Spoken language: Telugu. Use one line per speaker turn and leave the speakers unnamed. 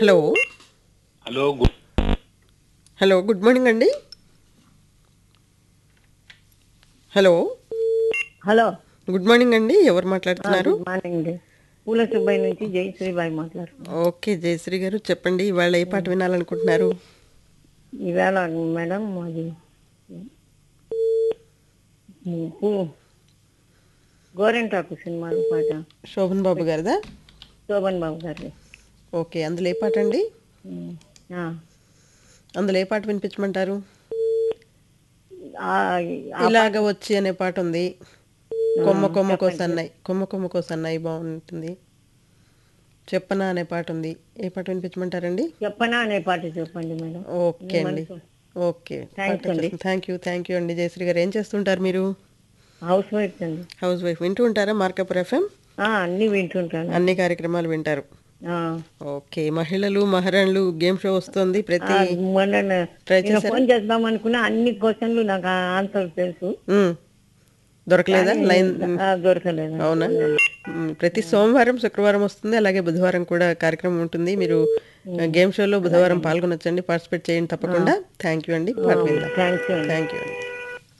Hello.
Hello
hello. Good morning అండి. హలో.
హలో.
గుడ్ మార్నింగ్ అండి. ఎవరు మాట్లాడుతున్నారు?
గుడ్ మార్నింగ్ అండి. పూల సుబ్బయ్య నుంచి జయశ్రీబాయి మాట్లాడుతున్నాను.
ఓకే జయశ్రీ గారు, చెప్పండి ఇవాళ ఏ పాట వినాలనుకుంటున్నారు?
ఈవేళ మేడం అది పూ- గోరెంటాకు సినిమాలో పాట.
శోభన్ బాబు గారిదా?
శోభన్ బాబు గారి.
ఓకే, అందులో ఏ పాట అండి?
ఆ,
అందులో ఏ పాట వినిపించమంటారు?
ఆ, ఆ
ఇలాగ వచ్చి అనే పాట ఉంది. కొమ్మ కొమ్మ
చెప్పండి.
కోసన్నాయి, కొమ్మ కొమ్మ కోసన్నాయి బాగుంటుంది. చెప్పనా అనే పాట ఉంది. ఏ పాట వినిపించమంటారండి?
చెప్పనా అనే పాట చెప్పండి మేడం.
ఓకే అండి. ఓకే,
థ్యాంక్స్ అండి.
థ్యాంక్ యూ అండి. జయశ్రీ గారు, ఏం చేస్తుంటారు మీరు?
హౌస్ వైఫ్ అండి.
House wife. వింటూ ఉంటారా మార్కపుర్ ఎఫ్ఎం?
అన్ని వింటుంటాను.
అన్ని కార్యక్రమాలు వింటారు.
ఆ,
ఓకే, మహిళలు మహారాణులు గేమ్ షో వస్తుంది.
ఆ, మొన్న
ట్రై
నేను
చేశారా?
ఫోన్ చేద్దాం అనుకున్నా, అన్ని క్వశ్చన్లు నాకు ఆన్సర్ తెలుసు.
దొరకలేదా
కానీ,
లైన్?
దొరకలేదు.
అవునా? ప్రతి సోమవారం శుక్రవారం వస్తుంది, అలాగే బుధవారం కూడా కార్యక్రమం ఉంటుంది. మీరు గేమ్ షోలో బుధవారం పాల్గొనొచ్చండి, పార్టిసిపేట్ చేయండి తప్పకుండా. థ్యాంక్ యూ అండి. పాట విందాం.
థ్యాంక్స్ అండి.
థ్యాంక్ యూ అండి.